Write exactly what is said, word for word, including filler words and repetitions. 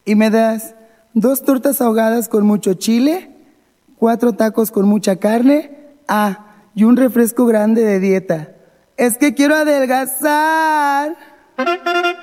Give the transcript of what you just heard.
Y me das dos tortas ahogadas con mucho chile, cuatro tacos con mucha carne, ah, y un refresco grande de dieta. Es que quiero adelgazar.